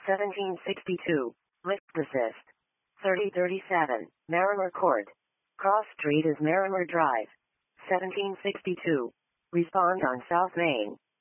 1762. Lift desist. 3037. Marimer Court. Cross Street is Marimer Drive. 1762. Respond on South Main.